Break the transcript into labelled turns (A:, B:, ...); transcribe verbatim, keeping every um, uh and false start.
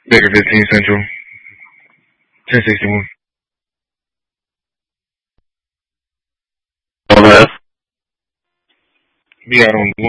A: Baker fifteen Central. ten sixty-one. Be out on